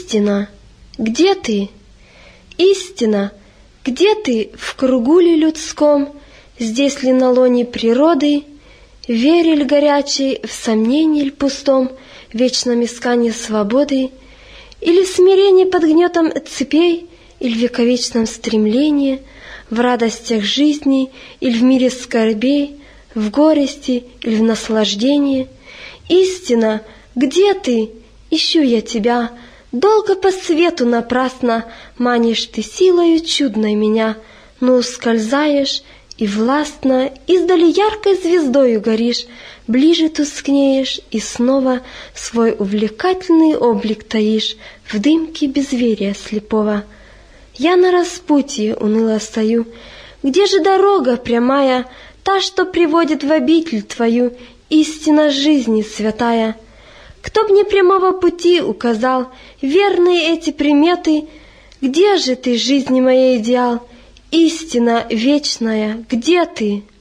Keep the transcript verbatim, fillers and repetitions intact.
Истина, где ты? Истина, где ты в кругу ли людском, здесь ли на лоне природы, вере ль горячей, в сомнении ль пустом, в вечном искании свободы, или в смирении под гнетом цепей, или в вековечном стремлении, в радостях жизни, или в мире скорбей, в горести или в наслаждении? Истина, где ты? Ищу я тебя. Долго по свету напрасно манишь ты силою чудной меня, но ускользаешь и властно издали яркой звездою горишь, ближе тускнеешь и снова свой увлекательный облик таишь в дымке безверия слепого. Я на распутье уныло стою. Где же дорога прямая, та, что приводит в обитель твою, истина жизни святая? Кто б мне прямого пути указал, верные эти приметы? Где же ты, жизни моей идеал? Истина вечная, где ты?